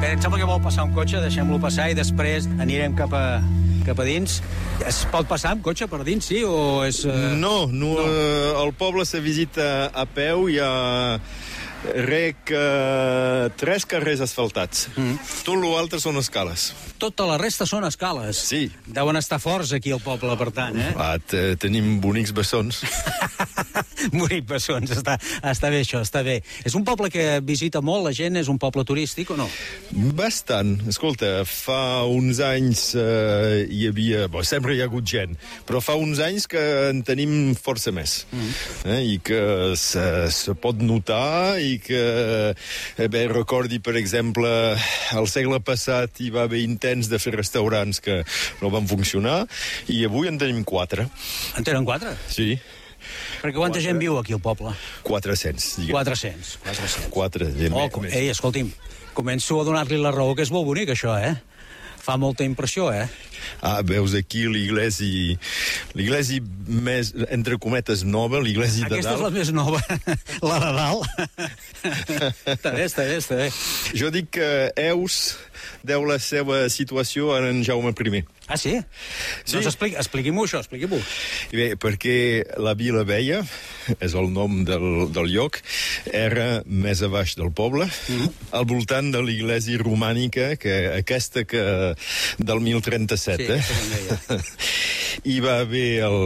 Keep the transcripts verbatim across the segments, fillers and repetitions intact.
Bé, em sembla que vol passar un cotxe, deixem-lo passar i després anirem cap a, cap a dins. Es pot passar amb cotxe per dins, sí? O és, uh... No, no, no. Uh, el poble se visita a peu, hi ha rec uh, tres carrers asfaltats. Mm. Tot l'altre són escales. Tota la resta són escales. Sí. Deuen estar forts aquí al poble, per tant, eh? Ah, tenim bonics bessons. Bonics bessons, està, està bé això, està bé. És un poble que visita molt la gent, és un poble turístic o no? Bastant. Escolta, fa uns anys eh, hi havia... Bo, sempre hi ha hagut gent, però fa uns anys que en tenim força més. Mm. Eh, I que se, se pot notar i que, eh, bé, recordi, per exemple, al segle passat hi va haver intents de fer restaurants que no van funcionar, i avui en tenim quatre. En tenen quatre? Sí. Perquè quanta quatre... gent viu aquí al poble? quatre-cents, diguem. quatre-cents. quatre-cents. Quatre. Oh, com... Ei, escolti'm, començo a donar-li la raó, que és molt bonic, això, eh? Fa molta impressió, eh? Ah, veus aquí l'iglesi... L'iglesi més, entre cometes, nova, l'iglesi de dalt. Aquesta és la més nova, la de dalt. Està bé, està bé, està bé. Jo dic que Eus deu la seva situació en Jaume primer. Ah, sí? Sí. Doncs expliqui, expliqui-m'ho això, expliqui-m'ho. Bé, perquè la Vila Vella, és el nom del, del lloc, era més a baix del poble, mm-hmm. al voltant de l'iglesi romànica, que aquesta que del mil trenta-set, sí, eh? Hi va haver el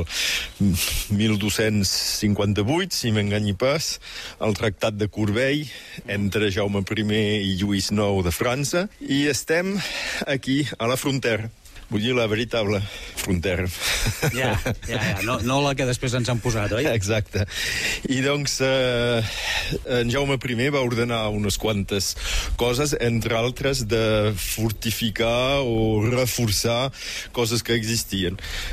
mil dos-cents cinquanta-vuit, si m'enganyi pas, el tractat de Corbeil entre Jaume primer i Lluís nou de França, i estem aquí, a la frontera. Vull dir, la veritable frontera. Ja, ja, ja. No, no la que després ens han posat, oi? Exacte. I doncs eh, en Jaume primer va ordenar unes quantes coses, entre altres de fortificar o reforçar coses que existien.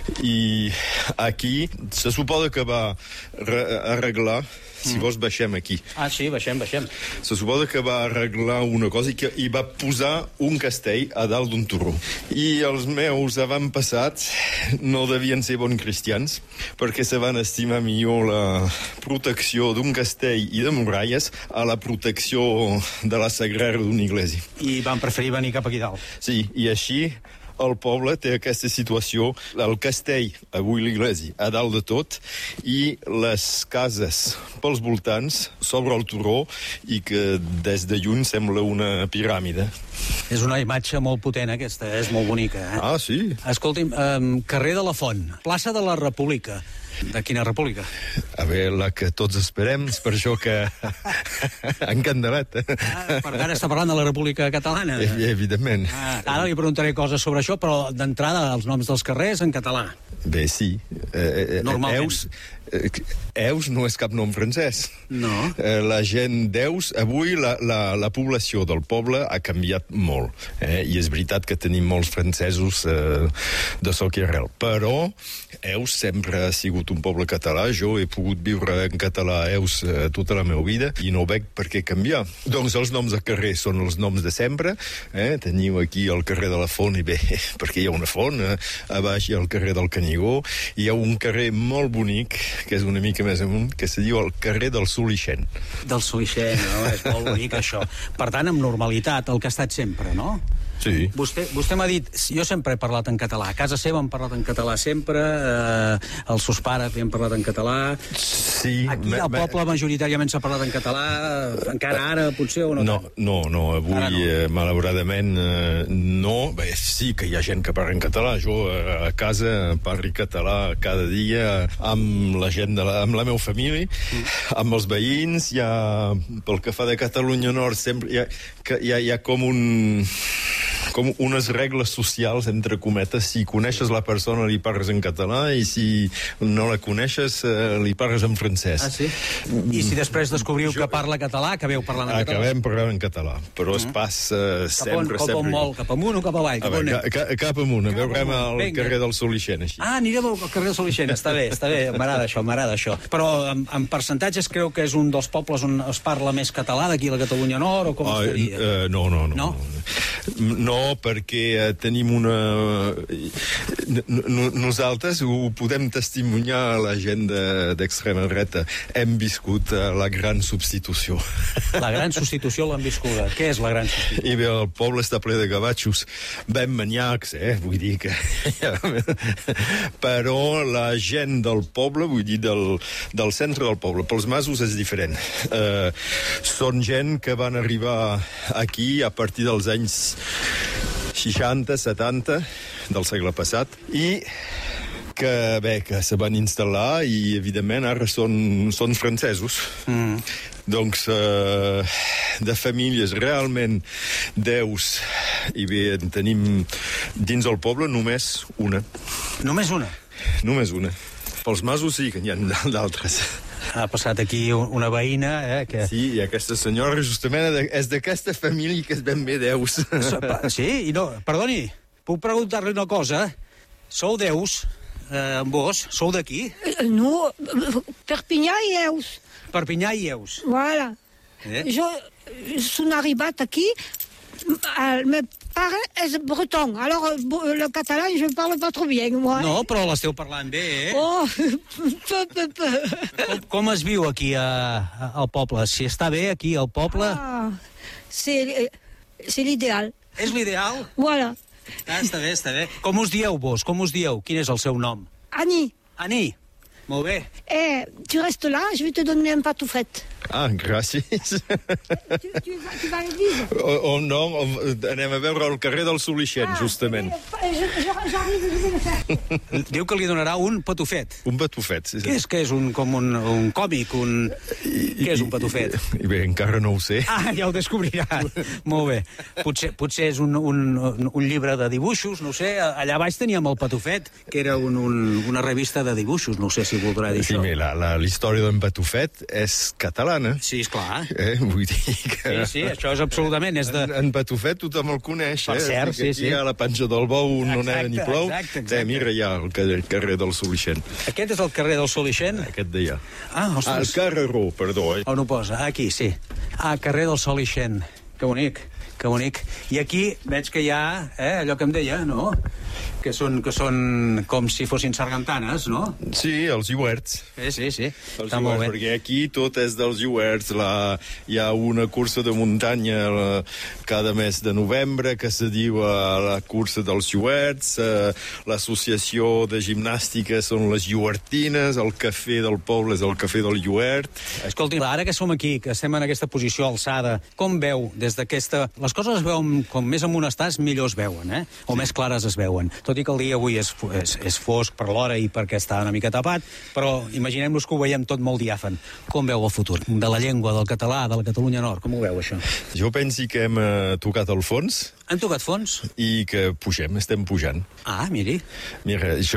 I aquí se suposa que va arreglar, si vols baixem aquí. Ah, sí, baixem, baixem. Se suposa que va arreglar una cosa i que hi va posar un castell a dalt d'un turó. I els meus avantpassats no devien ser bons cristians, perquè se van estimar millor la protecció d'un castell i de muralles a la protecció de la sagrera d'una iglesia. I van preferir venir cap aquí dalt. Sí, i així el poble té aquesta situació, el castell, avui l'església, a dalt de tot, i les cases pels voltants sobre el turó, i que des de lluny sembla una piràmide. És una imatge molt potent, aquesta, és molt bonica, eh? Ah, sí? Escolti'm, um, carrer de la Font, plaça de la República. De quina república? A veure, la que tots esperem, és per això que... encandelat. Ah, per tant, està parlant de la República Catalana. Eh, evidentment. Ah, ara li preguntaré coses sobre això, però d'entrada els noms dels carrers en català. Bé, sí. Eh, eh, Normalment. Eus, eh, Eus no és cap nom francès. No. Eh, la gent d'Eus, avui la, la, la població del poble ha canviat molt. Eh? I és veritat que tenim molts francesos eh, de soc i arrel. Però Eus sempre ha sigut un poble català. Jo he pogut viure en català a Eus eh, tota la meva vida i no veig per què canviar. Doncs els noms de carrer són els noms de sempre. Eh? Teniu aquí el carrer de la Font, i bé, perquè hi ha una font. Eh? A baix hi ha el carrer del Canigó. Hi ha un carrer molt bonic, que és una mica més amunt, que se diu el carrer del Solixent. Del Solixent, no? És molt bonic, això. Per tant, amb normalitat, el que ha estat sempre, no? Sí. Vostè, vostè m'ha dit, jo sempre he parlat en català, a casa seva hem parlat en català sempre, eh, els seus pares li han parlat en català, sí, aquí al poble majoritàriament s'ha parlat en català, encara ara potser o no? No, no, no, avui no. Eh, malauradament eh, no, bé, sí que hi ha gent que parla en català, jo eh, a casa parlo català cada dia amb la gent, de la, amb la meva família, mm. amb els veïns, hi ha, pel que fa de Catalunya Nord, sempre hi ha, hi ha, hi ha com un... com unes regles socials, entre cometes. Si coneixes la persona, li parles en català, i si no la coneixes, eh, li parles en francès. Ah, sí? I si després descobriu jo... que parla català, acabeu parlant en català? Acabem parlant en català, però es passa uh, sempre, cap on, sempre... Molt, cap amunt o cap avall? Cap, a veure, ca, ca, cap amunt, a veurem al carrer del Solixent, així. Ah, anirem al carrer del Solixent, està bé, està bé, m'agrada això, m'agrada això. Però en, en percentatges creu que és un dels pobles on es parla més català d'aquí a la Catalunya Nord, o com ah, estaria? Uh, no, no, no. No? no. No, perquè eh, tenim una... N Nosaltres ho podem testimoniar a la gent d'extrema dreta. Hem viscut eh, la gran substitució. La gran substitució l'han viscuda. Què és la gran substitució? I bé, el poble està ple de gavatxos, ben maniacs, eh? Vull dir que... Però la gent del poble, vull dir, del, del centre del poble, pels masos és diferent. Eh, són gent que van arribar aquí a partir dels anys seixanta, setanta del segle passat i que, bé, que se van instal·lar i, evidentment, ara són, són francesos. Mm. Doncs, eh, de famílies realment deus, i bé, en tenim dins el poble només una. Només una? Només una. Pels masos sí que n'hi ha d'altres. Ha passat aquí una veïna, eh? Que... Sí, i aquesta senyora justament és d'aquesta família que és ben bé deus. Sí? I no, perdoni, puc preguntar-li una cosa? Sou deus, eh, amb vos? Sou d'aquí? No, Perpinyà i Eus. Perpinyà i Eus. Voilà. Eh? Jo són arribat aquí, el meu pare és breton, alors le català je parle pas trop bien, moi. No, però l'esteu parlant bé, eh? Oh, peu, peu, peu. Com, com es viu aquí a, a, al poble? Si està bé aquí al poble... Ah, c'est l'idéal. És l'ideal? Voilà. Ah, està bé, està bé. Com us dieu vos? Com us dieu? Quin és el seu nom? Annie. Annie. Molt bé. Eh, tu restes là, je vais te donner un patoufet. Ah, gràcies. tu, tu, tu vas le vivre. O, o no, o, anem a veure el carrer del Solixent, ah, justament. J'arrive, je vais le faire. Diu que li donarà un patufet. Un patufet, sí. Què és, què és un, com un, un còmic? Un... I, què és un patufet? I, i bé, encara no ho sé. Ah, ja ho descobrirà. Molt bé. Potser, potser és un, un, un llibre de dibuixos, no ho sé. Allà baix teníem el Patufet, que era un, un, una revista de dibuixos, no sé si voldrà dir sí, això. Sí, la, la, la història d'en Patufet és catalana. Sí, esclar. Eh, vull dir que... Sí, sí, això és absolutament... És de... En, en Patufet tothom el coneix, per eh? cert, sí, sí. Hi ha la panxa del bou, no neva ni plou. Exacte, exacte. Eh, mira, hi ha el carrer, el carrer del Solixent. Aquest és el carrer del Solixent? Aquest d'allà. Ah, ostres. Ah, el Carreró, perdó. Eh? On ho posa? Aquí, sí. Ah, carrer del Solixent. Que bonic, que bonic. I aquí veig que hi ha, eh, allò que em deia, no?, que són, que són com si fossin sargantanes, no? Sí, els iuerts. Sí, sí, sí. Els Està iuerts, molt bé. perquè aquí tot és dels iuerts. La, hi ha una cursa de muntanya la, cada mes de novembre que se diu uh, la cursa dels iuerts, uh, l'associació de gimnàstica són les iuertines, el cafè del poble és el cafè del iuert. Escolti, ara que som aquí, que estem en aquesta posició alçada, com veu des d'aquesta... Les coses es veuen, com més amunt estàs, millor es veuen, eh? O sí. Més clares es veuen. Tot i que el dia avui és, és, és fosc per l'hora i perquè està una mica tapat, però imaginem-nos que ho veiem tot molt diàfan. Com veu el futur? De la llengua, del català, de la Catalunya Nord, com ho veu, això? Jo pensi que hem uh, tocat el fons. Han tocat fons? I que pugem, estem pujant. Ah, miri. Mira, jo